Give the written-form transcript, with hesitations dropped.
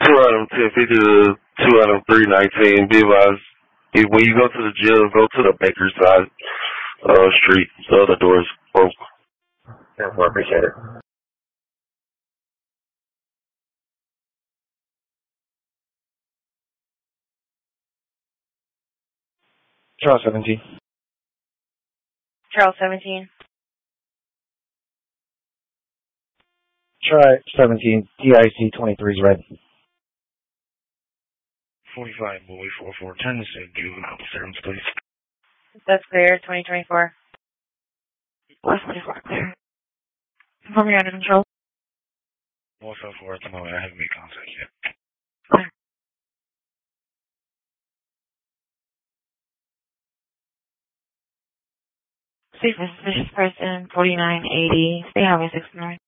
Two item 1050 to two item 319. Be advised, when you go to the gym, go to the baker side street. The other doors broke. Yeah, I appreciate it. Charles 17. Charles 17. Try 17. DIC 23 is red. 45 boy 4410 to say juvenile disturbance, please. That's clear. 2024. West 24 clear. Confirm you're under control. 154 at the moment. I haven't made contact yet. Clear. Safe and suspicious person, 4980. Stay highway 6 north.